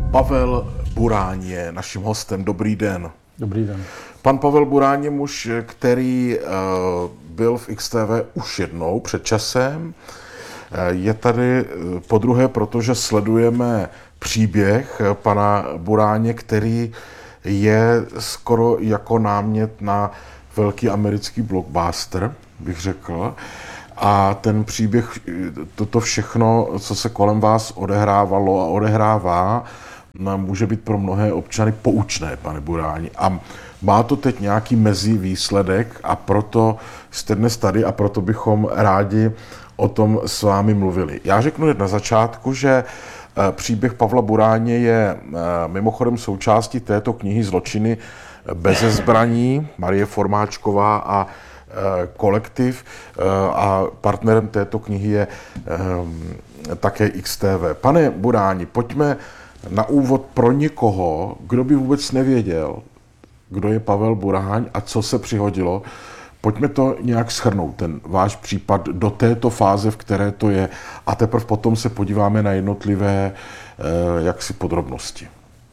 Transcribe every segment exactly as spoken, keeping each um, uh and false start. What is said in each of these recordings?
Pavel Buráň je naším hostem. Dobrý den. Dobrý den. Pan Pavel Buráň je muž, který byl v X T V už jednou před časem. Je tady podruhé, protože sledujeme příběh pana Buráně, který je skoro jako námět na velký americký blockbuster, bych řekl. A ten příběh, toto všechno, co se kolem vás odehrávalo a odehrává, může být pro mnohé občany poučné, pane Buráni. A má to teď nějaký mezí výsledek a proto jste dnes tady a proto bychom rádi o tom s vámi mluvili. Já řeknu hned na začátku, že příběh Pavla Buráně je mimochodem součástí této knihy Zločiny beze zbraní, Marie Formáčková a kolektiv, a partnerem této knihy je také X T V. Pane Buráni, pojďme na úvod pro někoho, kdo by vůbec nevěděl, kdo je Pavel Buráň a co se přihodilo. Pojďme to nějak shrnout, ten váš případ do této fáze, v které to je, a teprve potom se podíváme na jednotlivé jaksi podrobnosti.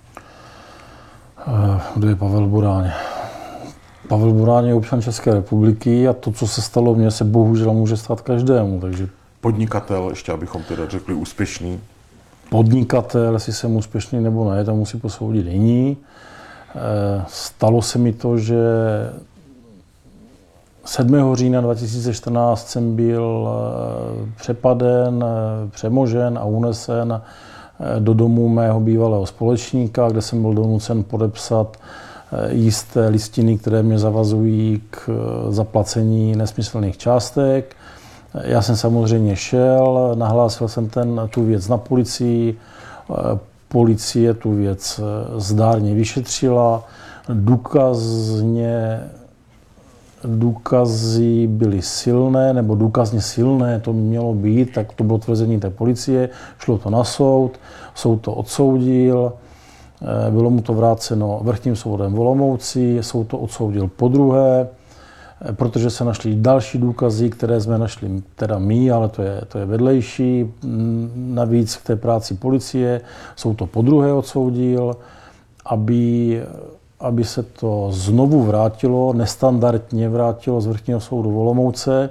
Kdo je Pavel Buráň? Pavel Buráň je občan České republiky a to, co se stalo mně, se bohužel může stát každému. Takže podnikatel, ještě abychom teda řekli úspěšný. Podnikatel, jestli jsem úspěšný nebo ne, to musí posoudit jiní. Stalo se mi to, že sedmého října dva tisíce čtrnáct jsem byl přepaden, přemožen a unesen do domu mého bývalého společníka, kde jsem byl donucen podepsat jisté listiny, které mě zavazují k zaplacení nesmyslných částek. Já jsem samozřejmě šel, nahlásil jsem ten, tu věc na policii, policie tu věc zdárně vyšetřila, důkazně, důkazy byly silné, nebo důkazně silné to mělo být, tak to bylo tvrzení té policie, šlo to na soud, soud to odsoudil, bylo mu to vráceno vrchním soudem v Olomouci, soud to odsoudil podruhé, protože se našly další důkazy, které jsme našli teda my, ale to je, to je vedlejší. Navíc k té práci policie soud to podruhé odsoudil, aby, aby se to znovu vrátilo, nestandardně vrátilo z vrchního soudu v Olomouce,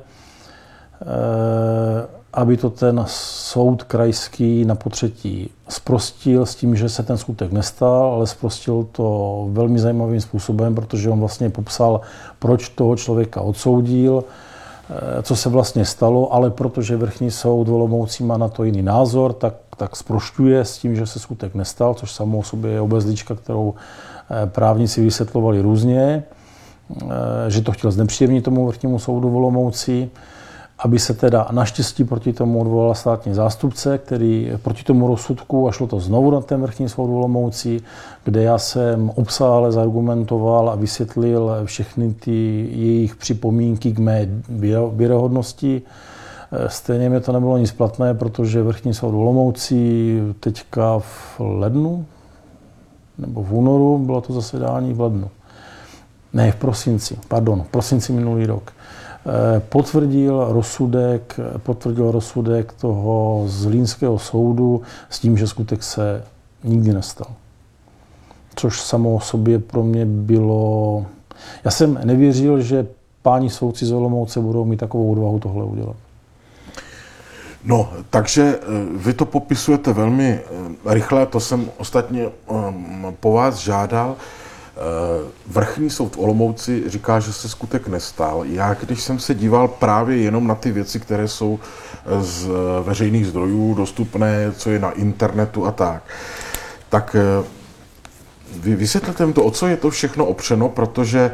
aby to ten soud krajský na potřetí zprostil s tím, že se ten skutek nestal, ale zprostil to velmi zajímavým způsobem, protože on vlastně popsal, proč toho člověka odsoudil, co se vlastně stalo, ale protože vrchní soud v Olomouci má na to jiný názor, tak, tak zprošťuje s tím, že se skutek nestal, což samo o sobě je obezlička, kterou právníci vysvětlovali různě, že to chtěl znepříjemnit tomu vrchnímu soudu v Olomouci, aby se teda naštěstí proti tomu odvolal státní zástupce, který proti tomu rozsudku, a šlo to znovu na ten vrchní soud v Olomouci, kde já jsem obsáhle zargumentoval a vysvětlil všechny ty jejich připomínky k mé věrohodnosti. Stejně mi to nebylo nic platné, protože vrchní soud v Olomouci teďka v lednu, nebo v únoru, bylo to zasedání v lednu. Ne, v prosinci, pardon, v prosinci minulý rok. Potvrdil rozsudek, potvrdil rozsudek toho zlínského soudu s tím, že skutek se nikdy nestal. Což samo o sobě pro mě bylo... Já jsem nevěřil, že páni soudci z Olomouce budou mít takovou odvahu tohle udělat. No, takže vy to popisujete velmi rychle, to jsem ostatně po vás žádal. Vrchní soud v Olomouci říká, že se skutek nestal. Já, když jsem se díval právě jenom na ty věci, které jsou z veřejných zdrojů dostupné, co je na internetu a tak, tak vy vysvětlete mi to, o co je to všechno opřeno, protože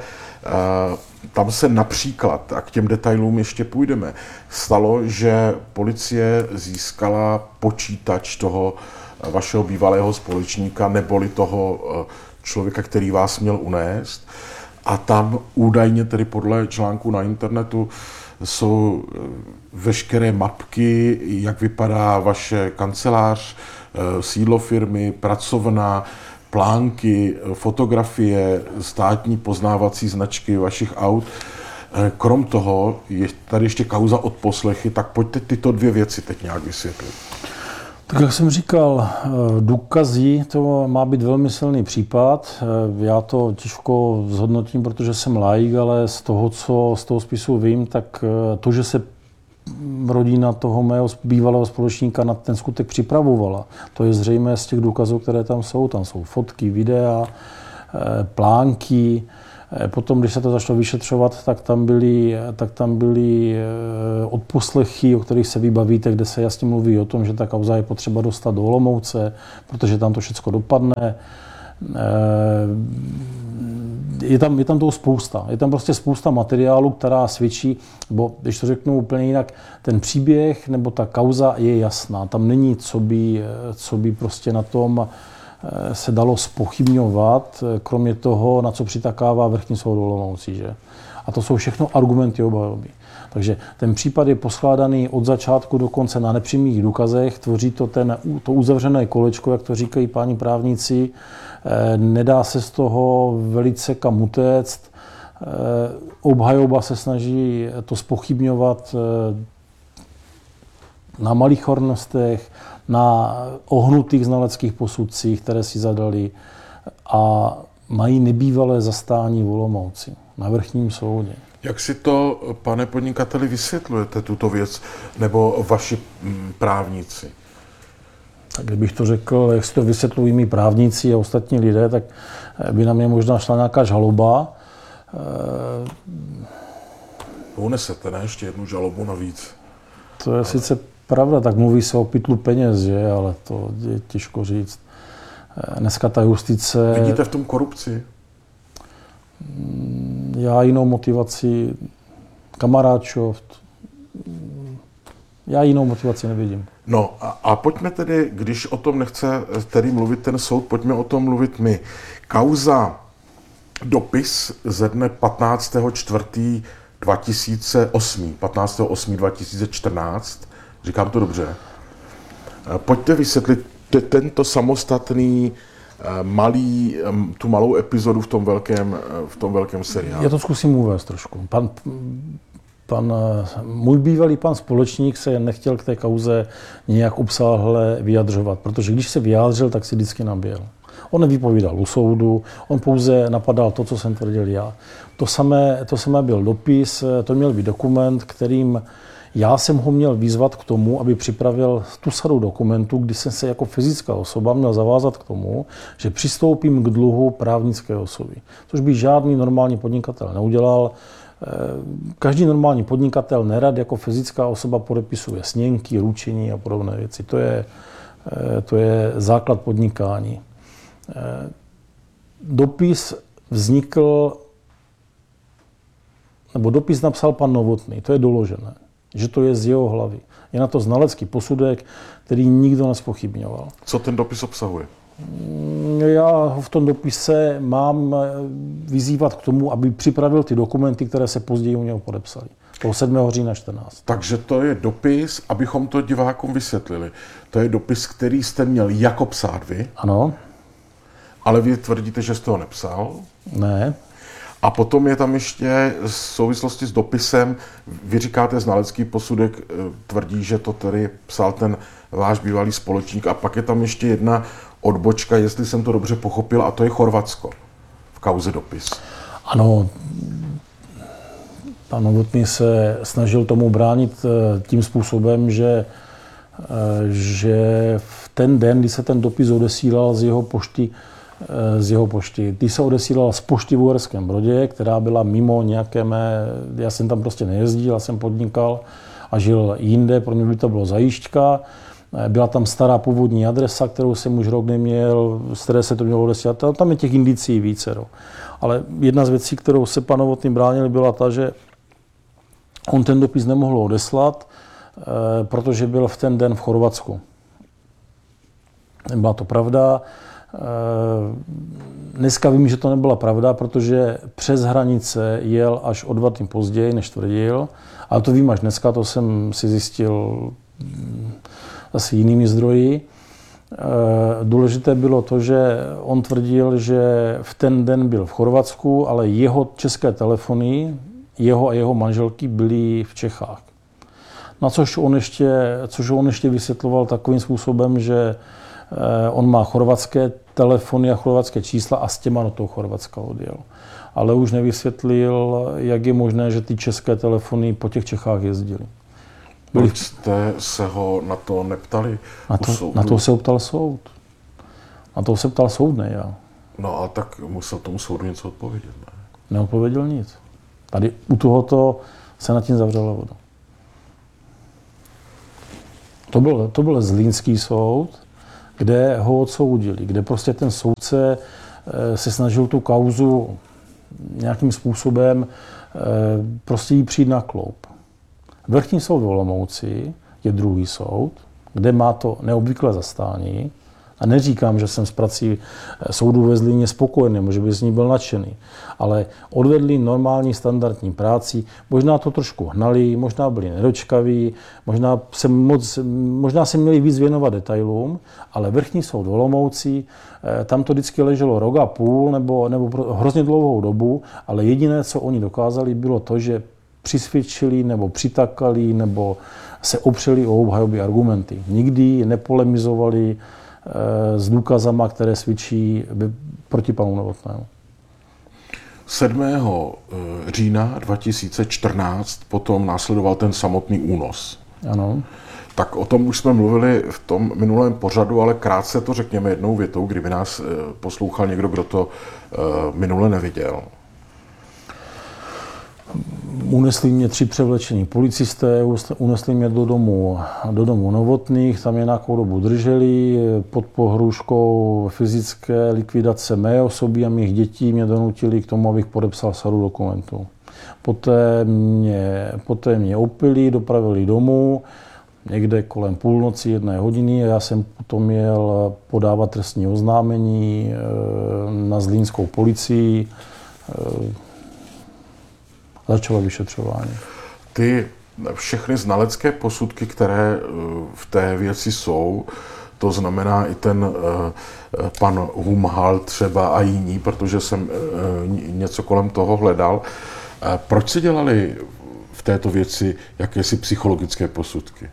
tam se například, a k těm detailům ještě půjdeme, stalo, že policie získala počítač toho vašeho bývalého společníka, neboli toho člověka, který vás měl unést. A tam údajně tedy podle článku na internetu jsou veškeré mapky, jak vypadá vaše kancelář, sídlo firmy, pracovna, plánky, fotografie, státní poznávací značky vašich aut. Krom toho je tady ještě kauza odposlechy, tak pojďte tyto dvě věci teď nějak vysvětlit. Tak jak jsem říkal, důkazy, to má být velmi silný případ. Já to těžko zhodnotím, protože jsem laik, ale z toho, co z toho spisu vím, tak to, že se rodina toho mého bývalého společníka na ten skutek připravovala, to je zřejmé z těch důkazů, které tam jsou. Tam jsou fotky, videa, plánky. Potom, když se to začalo vyšetřovat, tak tam byly, tak tam byly odposlechy, o kterých se vybavíte, kde se jasně mluví o tom, že ta kauza je potřeba dostat do Olomouce, protože tam to všechno dopadne. Je tam, je tam toho spousta. Je tam prostě spousta materiálu, která svědčí, bo když to řeknu úplně jinak, ten příběh nebo ta kauza je jasná. Tam není, co by, co by prostě na tom se dalo zpochybňovat, kromě toho, na co přitakává vrchní soud Olomoucí, že? A to jsou všechno argumenty obhajoby. Takže ten případ je poskládaný od začátku do konce na nepřímých důkazech, tvoří to ten, to uzavřené kolečko, jak to říkají páni právníci, nedá se z toho velice kam utéct. Obhajoba se snaží to zpochybňovat na malých hornostech, na ohnutých znaleckých posudcích, které si zadali, a mají nebývalé zastání v Olomouci na vrchním soudě. Jak si to, pane podnikateli, vysvětlujete, tuto věc, nebo vaši právníci? Tak kdybych to řekl, jak si to vysvětlují mý právníci a ostatní lidé, tak by na mě možná šla nějaká žaloba. Unesete, ne? Ještě jednu žalobu navíc. To je ale sice pravda, tak mluví se o pytlu peněz, že? Ale to je těžko říct. Dneska ta justice... Vidíte v tom korupci? Já jinou motivaci, kamaráčov, já jinou motivaci nevidím. No a, a pojďme tedy, když o tom nechce tedy mluvit ten soud, pojďme o tom mluvit my. Kauza dopis ze dne patnáctého čtvrtého dva tisíce osm, patnáctého osmého dva tisíce čtrnáct, říkám to dobře. Pojďte vysvětlit t- tento samostatný malý, tu malou epizodu v tom velkém, v tom velkém seriálu. Já to zkusím uvést trošku. Pan, pan, můj bývalý pan společník se nechtěl k té kauze nějak obsáhle vyjadřovat, protože když se vyjádřil, tak si vždycky naběl. On nevypovídal u soudu, on pouze napadal to, co jsem tvrdil já. To samé, to samé byl dopis, to měl být dokument, kterým já jsem ho měl vyzvat k tomu, aby připravil tu sadu dokumentů, kdy jsem se jako fyzická osoba měl zavázat k tomu, že přistoupím k dluhu právnické osoby. Což by žádný normální podnikatel neudělal. Každý normální podnikatel nerad jako fyzická osoba podepisuje sněmky, ručení a podobné věci. To je, to je základ podnikání. Dopis vznikl, nebo dopis napsal pan Novotný, to je doložené, že to je z jeho hlavy. Je na to znalecký posudek, který nikdo nespochybňoval. Co ten dopis obsahuje? Já v tom dopise mám vyzývat k tomu, aby připravil ty dokumenty, které se později u něho podepsali. Toho sedmého října čtrnáct. Takže to je dopis, abychom to divákům vysvětlili. To je dopis, který jste měl jako psát vy. Ano. Ale vy tvrdíte, že jste ho nepsal. Ne. A potom je tam ještě v souvislosti s dopisem, vy říkáte, znalecký posudek tvrdí, že to tedy psal ten váš bývalý společník, a pak je tam ještě jedna odbočka, jestli jsem to dobře pochopil, a to je Chorvatsko v kauze dopis. Ano, pan Novotný se snažil tomu bránit tím způsobem, že, že v ten den, kdy se ten dopis odesílal z jeho pošty, z jeho pošty. Ty se odesílala z pošty v Uherském Brodě, která byla mimo nějaké mé, já jsem tam prostě nejezdil, já jsem podnikal a žil jinde, pro mě by to bylo zajížďka. Byla tam stará původní adresa, kterou jsem už rok neměl, z které se to mělo odesílat. Tam je těch indicí vícero. Ale jedna z věcí, kterou se pan Novotný bránil, byla ta, že on ten dopis nemohl odeslat, protože byl v ten den v Chorvatsku. Byla to pravda. Dneska vím, že to nebyla pravda, protože přes hranice jel až o dva dny později, než tvrdil. Ale to vím až dneska, to jsem si zjistil asi jinými zdroji. Důležité bylo to, že on tvrdil, že v ten den byl v Chorvatsku, ale jeho české telefony, jeho a jeho manželky byly v Čechách. Na což on ještě, což on ještě vysvětloval takovým způsobem, že on má chorvatské telefony a chorvatské čísla a s těma do toho Chorvatska odjel. Ale už nevysvětlil, jak je možné, že ty české telefony po těch Čechách jezdily. Proč jste se ho na to neptali? Na to, na to se ptal soud. Na to se ptal soud, ne já. No a tak musel tomu soudu něco odpovědět, ne? Neodpověděl nic. Tady u tohoto se nad tím zavřela voda. To byl, to byl Zlínský soud, kde ho odsoudili, kde prostě ten soudce se snažil tu kauzu nějakým způsobem prostě jí přijít na kloup. Vrchní soud v Olomouci je druhý soud, kde má to neobvyklé zastání. A neříkám, že jsem s prací soudu ve Zlíně spokojený, že by z ní byl nadšený, ale odvedli normální standardní práci, možná to trošku hnali, možná byli nedočkaví, možná se, moc, možná se měli víc věnovat detailům, ale vrchní soud v Olomouci, tam to vždycky leželo rok a půl nebo, nebo hrozně dlouhou dobu, ale jediné, co oni dokázali, bylo to, že přisvědčili nebo přitakali nebo se opřeli o obhajoby argumenty. Nikdy nepolemizovali s důkazama, které svědčí proti panu Novotnému. sedmého října dva tisíce čtrnáct potom následoval ten samotný únos. Ano. Tak o tom už jsme mluvili v tom minulém pořadu, ale krátce to řekněme jednou větou, kdyby nás poslouchal někdo, kdo to minule neviděl. Unesli mě tři převlečení policisté, unesli mě do domu, do domu Novotných, tam je nějakou dobu drželi, pod pohrůžkou fyzické likvidace mé osoby a mých dětí mě donutili k tomu, abych podepsal sadu dokumentů. Poté mě, poté mě opili, dopravili domů, někde kolem půlnoci, jedné hodiny, a já jsem potom jel podávat trestní oznámení na zlínskou policii. Začalo vyšetřování. Ty všechny znalecké posudky, které v té věci jsou, to znamená i ten pan Humhal třeba a jiní, protože jsem něco kolem toho hledal. Proč si dělali v této věci jakési psychologické posudky?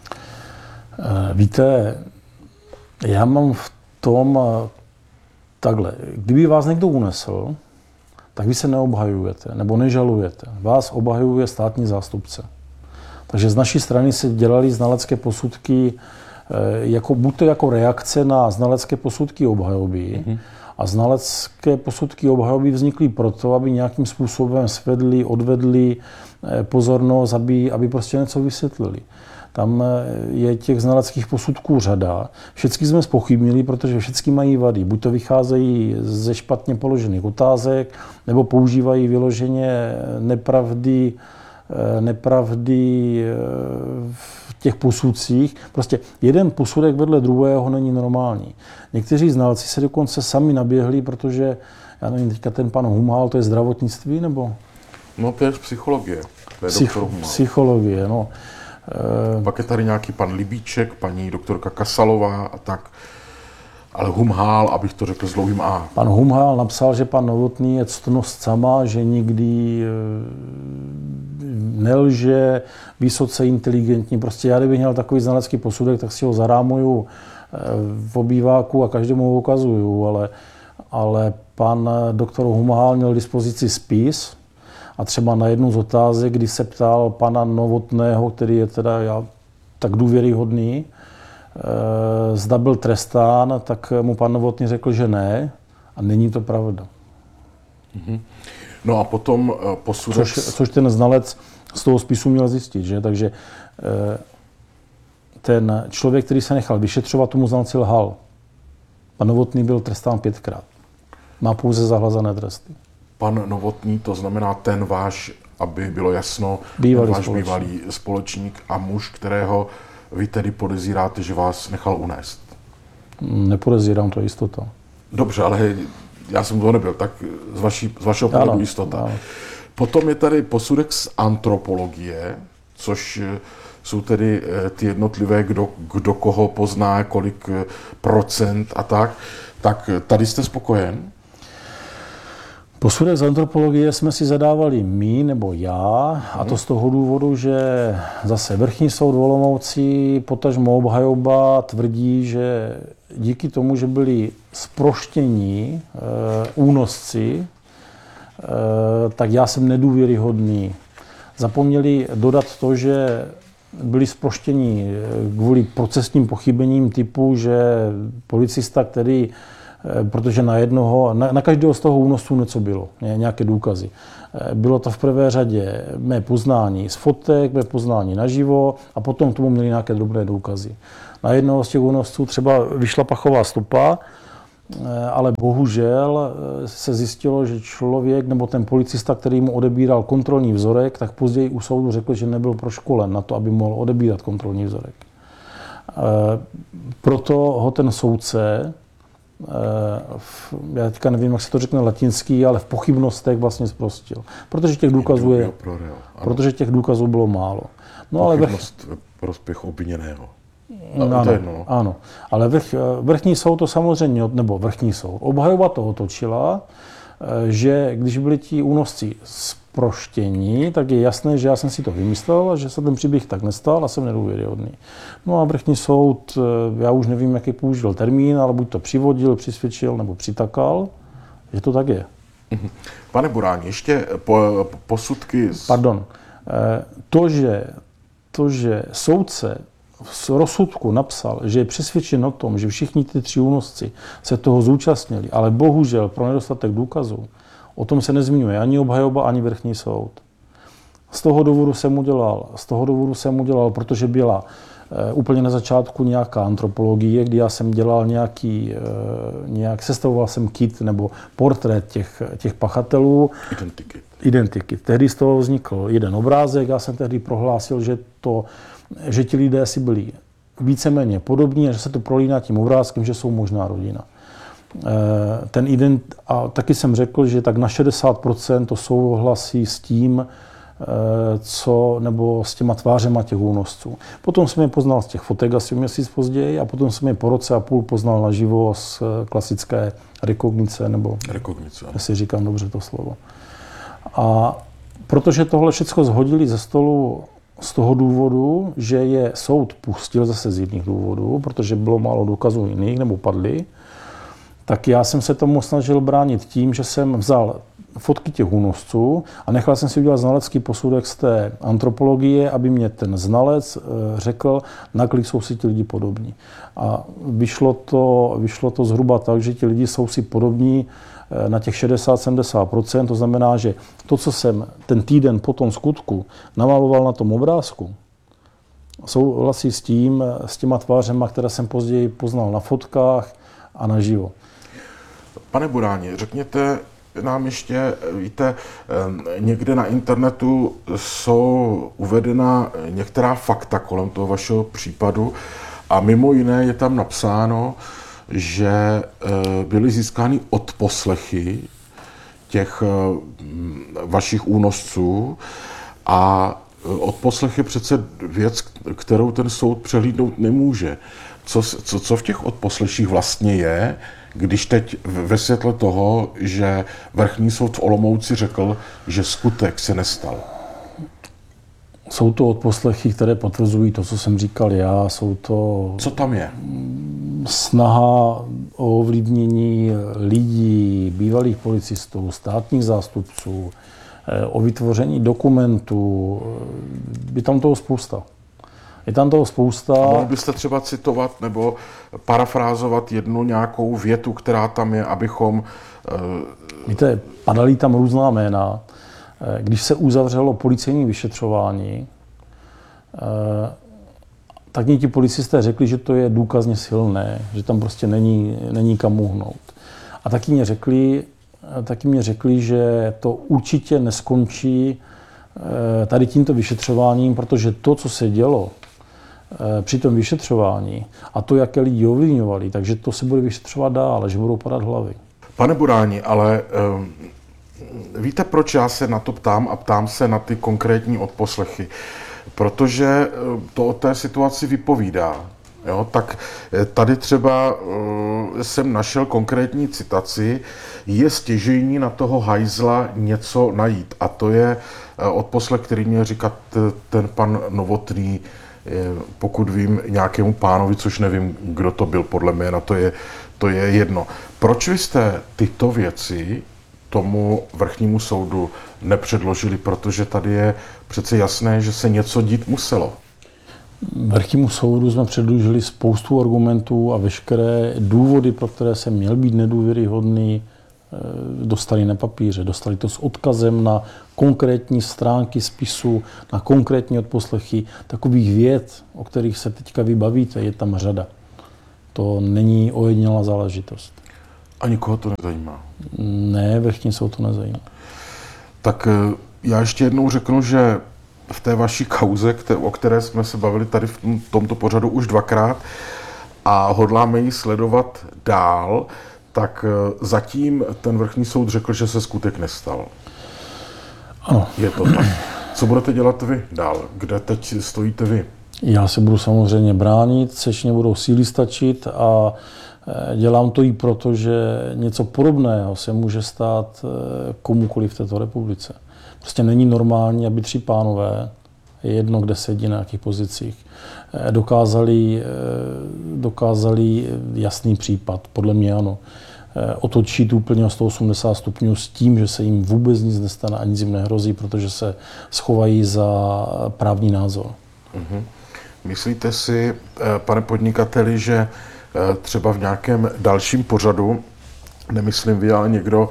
Víte, já mám v tom takhle. Kdyby vás někdo unesl, tak vy se neobhajujete nebo nežalujete. Vás obhajuje státní zástupce. Takže z naší strany se dělaly znalecké posudky jako, buď to jako reakce na znalecké posudky obhajoby, mm-hmm. a znalecké posudky obhajoby vznikly proto, aby nějakým způsobem svedli, odvedli pozornost, aby, aby prostě něco vysvětlili. Tam je těch znaleckých posudků řada. Všechny jsme zpochybnili, protože všechny mají vady. Buď to vycházejí ze špatně položených otázek, nebo používají vyloženě nepravdy, nepravdy v těch posudcích. Prostě jeden posudek vedle druhého není normální. Někteří znalci se dokonce sami naběhli, protože, já nevím, teďka ten pan Humhal, to je zdravotnictví, nebo? No to je psychologie. To je Psych, psychologie, no. Pak je tady nějaký pan Libíček, paní doktorka Kasalová a tak. Ale Humhal, abych to řekl s dlouhým A. Pan Humhal napsal, že pan Novotný je ctnost sama, že nikdy nelže, vysoce inteligentní. Prostě já, kdybych měl takový znalecký posudek, tak si ho zarámuju v obýváku a každému ho ukazuju. Ale, ale pan doktor Humhal měl k dispozici spis, a třeba na jednu z otázek, kdy se ptal pana Novotného, který je teda já, tak důvěryhodný, e, zda byl trestán, tak mu pan Novotný řekl, že ne, a není to pravda. Mm-hmm. No a potom posudek... Což, což ten znalec z toho spisu měl zjistit, že? Takže e, ten člověk, který se nechal vyšetřovat, tomu znalci lhal. Pan Novotný byl trestán pětkrát. Má pouze zahlazené tresty. Pan Novotný, to znamená ten váš, aby bylo jasno, bývalý ten váš společník. bývalý společník a muž, kterého vy tedy podezíráte, že vás nechal unést. Nepodezírám, to je jistota. Dobře, ale já jsem to nebyl, tak z, vaší, z vašeho pohledu ano, jistota. Ano. Potom je tady posudek z antropologie, což jsou tedy ty jednotlivé, kdo, kdo koho pozná, kolik procent a tak. Tak tady jste spokojen? Posudek z antropologie jsme si zadávali my nebo já, a to z toho důvodu, že zase Vrchní soud v Olomouci, potažmo obhajoba tvrdí, že díky tomu, že byli zproštění e, únosci, e, tak já jsem nedůvěryhodný. Zapomněli dodat to, že byli zproštění kvůli procesním pochybením typu, že policista, který, protože na jednoho, na, na každého z toho únosu něco bylo, nějaké důkazy. Bylo to v prvé řadě mé poznání z fotek, mé poznání naživo a potom k tomu měli nějaké drobné důkazy. Na jednoho z těch únosců třeba vyšla pachová stopa, ale bohužel se zjistilo, že člověk nebo ten policista, který mu odebíral kontrolní vzorek, tak později u soudu řekl, že nebyl proškolen na to, aby mohl odebírat kontrolní vzorek. Proto ho ten soudce, já teďka nevím, jak se to řekne latinský, ale v pochybnostech vlastně zprostil. Protože těch důkazů je, protože těch důkazů bylo málo. No, ale pochybnost ve prospěch obviněného. Ano, ano, ano, ale vrch, vrchní soud to samozřejmě, nebo vrchní soud, obhajoba to otočila, že když byli ti únosci zproštění, tak je jasné, že já jsem si to vymyslel a že se ten příběh tak nestal a jsem nedůvěryhodný. No a vrchní soud, já už nevím, jaký použil termín, ale buď to přivodil, přisvědčil nebo přitakal, že to tak je. Pane Buráni, ještě po, posudky... Z... Pardon, to, že, to, že soudce v rozsudku napsal, že je přesvědčen o tom, že všichni ty tři únosci se toho zúčastnili, ale bohužel pro nedostatek důkazů, o tom se nezmiňuje ani obhajoba, ani vrchní soud. Z toho důvodu jsem udělal, z toho důvodu jsem udělal, protože byla e, úplně na začátku nějaká antropologie, kdy já jsem dělal nějaký, e, nějak, sestavoval jsem kit nebo portrét těch, těch pachatelů. Identikit. Identikit. Tehdy z toho vznikl jeden obrázek, já jsem tehdy prohlásil, že to že ti lidé si byli víceméně podobní a že se to prolíná tím obrázkem, že jsou možná rodina. Ten ident, a taky jsem řekl, že tak na šedesát procent to souhlasí s tím, co, nebo s těma tvářema těch únosců. Potom jsem je poznal z těch fotek asi měsíc později a potom jsem je po roce a půl poznal naživo z klasické rekognice, nebo rekognice, jestli říkám dobře to slovo. A protože tohle všechno zhodili ze stolu z toho důvodu, že je soud pustil zase z jiných důvodů, protože bylo málo důkazů jiných, nebo padly, tak já jsem se tomu snažil bránit tím, že jsem vzal fotky těch únosců a nechal jsem si udělat znalecký posudek z té antropologie, aby mě ten znalec řekl, nakolik jsou si ti lidi podobní. A vyšlo to, vyšlo to zhruba tak, že ti lidi jsou si podobní na těch šedesát až sedmdesát procent, to znamená, že to, co jsem ten týden po tom skutku namaloval na tom obrázku, souhlasí s tím, s těma tvářema, které jsem později poznal na fotkách a naživo. Pane Buráni, řekněte nám ještě, víte, někde na internetu jsou uvedena některá fakta kolem toho vašeho případu a mimo jiné je tam napsáno, že byly získány odposlechy těch vašich únosců a odposlech je přece věc, kterou ten soud přehlídnout nemůže. Co, co, co v těch odposleších vlastně je, když teď ve světle toho, že Vrchní soud v Olomouci řekl, že skutek se nestal? Jsou to odposlechy, které potvrzují to, co jsem říkal já. Jsou to... Co tam je? Snaha o ovlivnění lidí, bývalých policistů, státních zástupců, o vytvoření dokumentů. Je tam toho spousta. Je tam toho spousta. A mohl byste třeba citovat nebo parafrázovat jednu nějakou větu, která tam je, abychom... Víte, padaly tam různá jména. Když se uzavřelo policejní vyšetřování, tak mě ti policisté řekli, že to je důkazně silné, že tam prostě není, není kam uhnout. A taky mě řekli, taky mě řekli, že to určitě neskončí tady tímto vyšetřováním, protože to, co se dělo při tom vyšetřování a to, jaké lidi ovlivňovali, takže to se bude vyšetřovat dál, že budou padat hlavy. Pane Buráni, ale um, víte, proč já se na to ptám a ptám se na ty konkrétní odposlechy? Protože to o té situaci vypovídá. Jo, tak tady třeba uh, jsem našel konkrétní citaci, je stěžejní na toho hajzla něco najít. A to je uh, odposlech, který měl říkat ten pan Novotný, uh, pokud vím, nějakému pánovi, což nevím, kdo to byl, podle mě, to je, to je jedno. Proč vy jste tyto věci tomu vrchnímu soudu nepředložili? Protože tady je přece jasné, že se něco dít muselo. Vrchnímu soudu jsme předložili spoustu argumentů a veškeré důvody, pro které se měl být nedůvěryhodný, dostali na papíře. Dostali to s odkazem na konkrétní stránky spisu, na konkrétní odposlechy. Takových věd, o kterých se teďka vybavíte, je tam řada. To není ojedinělá záležitost. A nikoho to nezajímá? Ne, vrchní soud to nezajímá. Tak já ještě jednou řeknu, že v té vaší kauze, o které jsme se bavili tady v tomto pořadu už dvakrát a hodláme ji sledovat dál, tak zatím ten vrchní soud řekl, že se skutek nestal. Ano. Je to tak. Co budete dělat vy dál? Kde teď stojíte vy? Já se budu samozřejmě bránit, sečně budou síly stačit a dělám to i proto, že něco podobného se může stát komukoliv v této republice. Prostě není normální, aby tři pánové, jedno, kde sedí na jakých pozicích, dokázali, dokázali jasný případ, podle mě ano, otočit úplně o sto osmdesát stupňů s tím, že se jim vůbec nic nestane a nic jim nehrozí, protože se schovají za právní názor. Mm-hmm. Myslíte si, pane podnikateli, že třeba v nějakém dalším pořadu, nemyslím vy, ale někdo,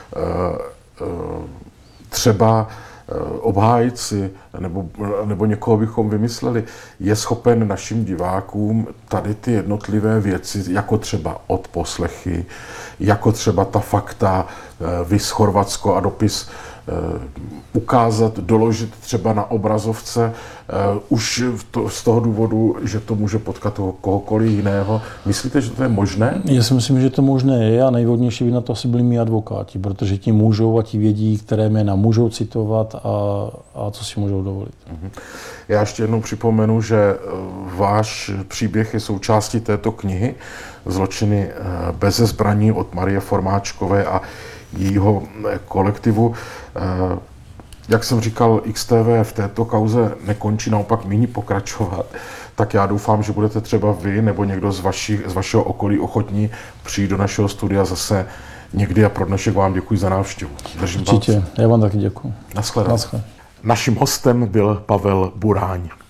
třeba obhájci nebo, nebo někoho bychom vymysleli, je schopen našim divákům tady ty jednotlivé věci, jako třeba odposlechy, jako třeba ta fakta, viz Chorvatsko a dopis, ukázat, doložit třeba na obrazovce, už to, z toho důvodu, že to může potkat toho kohokoliv jiného. Myslíte, že to je možné? Já si myslím, že to možné je a nejvhodnější by na to asi byli mý advokáti, protože ti můžou a ti vědí, které jména můžou citovat a, a co si můžou dovolit. Já ještě jednou připomenu, že váš příběh je součástí této knihy Zločiny beze zbraní od Marie Formáčkové a jejího kolektivu. Jak jsem říkal, X T V v této kauze nekončí, naopak míní pokračovat. Tak já doufám, že budete třeba vy nebo někdo z, vaši, z vašeho okolí ochotní přijít do našeho studia zase někdy a pro dnešek vám děkuji za návštěvu. Držím Určitě, palce. já vám taky děkuji. Naschledanou. Naším hostem byl Pavel Buráň.